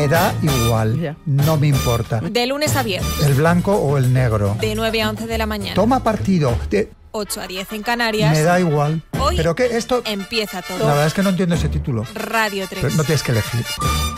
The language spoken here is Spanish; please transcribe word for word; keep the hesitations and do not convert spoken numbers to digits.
Me da igual, Ya. no me importa. De lunes a viernes, El blanco o el negro. de nueve a once de la mañana. Toma partido. De- ocho a diez en Canarias. me da igual. Hoy Pero que esto... empieza La todo. verdad es que no entiendo ese título. Radio tres. Pero no tienes que elegir.